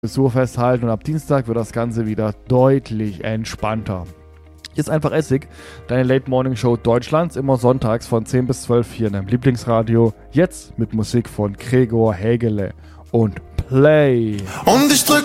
Besuch festhalten und ab Dienstag wird das Ganze wieder deutlich entspannter. Hier ist einfach Essig, deine Late Morning Show Deutschlands, immer sonntags von 10 bis 12 hier in deinem Lieblingsradio. Jetzt mit Musik von Gregor Hägele und Play. Und ich drück